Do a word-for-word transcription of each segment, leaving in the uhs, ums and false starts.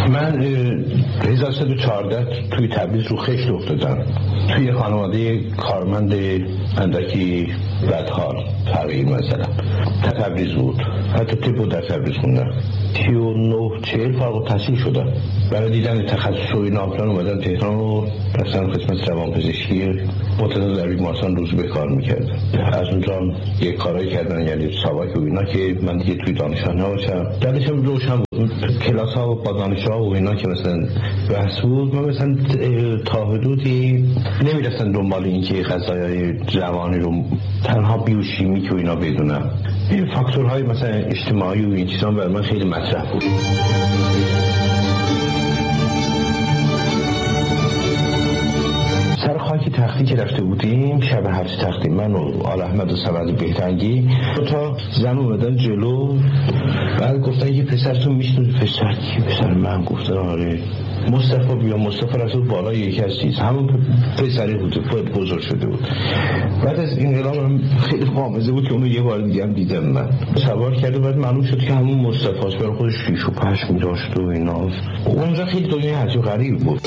من هزار و سیصد و چهارده توی تبریز رو خشت افتادم، توی خانواده کارمند اندکی بدحال فقیر مثلا تبریز بود، حتی طب در تبریز خوندم. سی و نه چهل فارغ التحصیل شدم. برای دیدن تخصص و اینا اومدم تهران و رفتم قسمت روانپزشکی معتاد در بیمارستان روزبه کار میکردم. از اونجا یک کارایی کردن، یعنی ساواک و اینا که من دیگه توی دانشگاه نباشم. بعدشم روشن بود کلاس ها با دانشجوها و اینا که مثلا بحث بود، من مثلا تا حدودی نمیرفتن دنبال این که غذای روانی رو تنها بیوشیمیک و اینا بدونم. این فاکتورهای مثلا اجتماعی و این چیزا برای من خیلی مطرح بود. سر خاک تختی که رفته بودیم، شب هفت تختی، من و آل احمد و سمد بهتنگی تا زن اومدن جلو، بعد گفتن که پسرتون میشنوده. پسر کی؟ پسر من. گفتن آره مصطفی بیا. مصطفی رفت بالا یکی از چیز همون پسری بود، بزرگ شده بود. بعد از انقلاب هم خیلی غامضه بود که اونو یه بار دیگه هم دیدم. من سوار کرده، بعد معلوم شد که همون مصطفی‌است. برای خودش ریش و پشم داشت و اینا. اونجا خیلی دنیا عجیب غریب بود.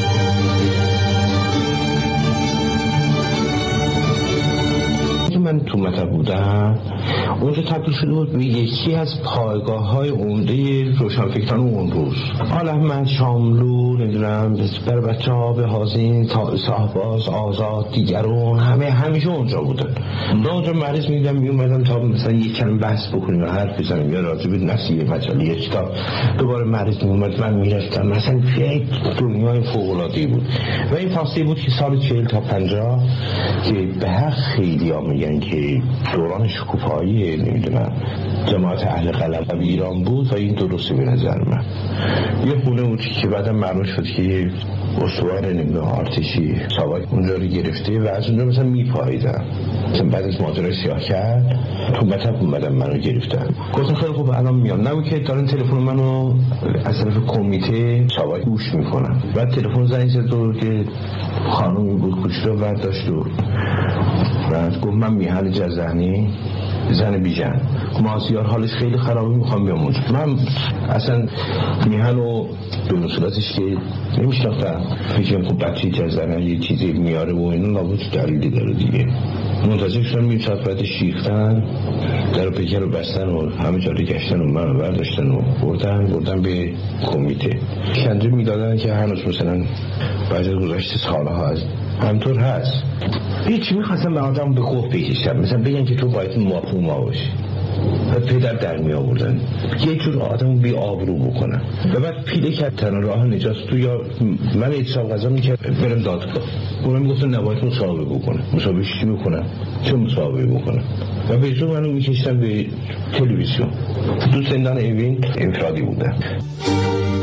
من تو مطب بودم اونجا تبدیل شده بود به یکی از پایگاه های عمده روشنفکران اون روز. آل احمد، شاملو، نمیدونم برای بچه ها به حاضین، صاحباز، آزاد، دیگرون، همه همیشه اونجا بودن. من اونجا مریض میدیدم میومدم تا مثلا یک کلمه بحث بکنیم و حرف بزنیم یا راجع به نصیحه مجالی یک کتاب. دوباره مریض میومد، من میرفتم. مثلا یک دنیای فوق العاده بود. و این فاصله بود که سال چهل تا پنجاه که به حق خیلی ها میگن که دوران شکوفایی نمیدونم جماعت اهل قلم ایران بود و این درسته به نظر من. یه خونه بود که بعدم معلوم شد که استوار نمیدونم ارتشی ساواک اونجا رو گرفته و از اونجا مثلا میپاییدن. مثلا بعد از ماجرای سیاه کرد تو مطب اومدن منو گرفتن. گفتم خیلی خوب الان میام. نبود که دارن تلفن منو از طرف کمیته ساواک گوش میکنن. بعد تلفن زنگ زد و که خانومی بود کوچولو برداشت و بعد گفت من میهن جزنی زن بیژن مازیار حالش خیلی خرابه میخوام بیام اونجا. من اصلا میهن و به مسئولتش که نمیشناختم، فکرم خب بچه جزنه یه چیزی میاره و اینو لابد دلیلی داره دیگه. منتظر شدم نیم ساعت بعد شیختن در پیکر رو بستن و همه جا رو گشتن و من برداشتن و بردن بردن به کمیته. کنجه میدادن که هنوز مثلا بعد از گذشت سالها هست همطور هست. هیچ میخواستم به آدم به خوف بکشم، مثلا بگن که تو باید موافق ما باشی و پدر در می آوردن یه جور آدم بی آبرو بکنن. و بعد پیله کرد تنها راه نجات تو یا من اعتصاب غذا میکرد برم دادگاه. اونم میگفتن نباید مصاحبه بکنه. مصاحبه چی میکنم؟ چه مصاحبه بکنم؟ و به زور منو میکشتن به تلویزیون. دو زندان اوین انفرادی بودن.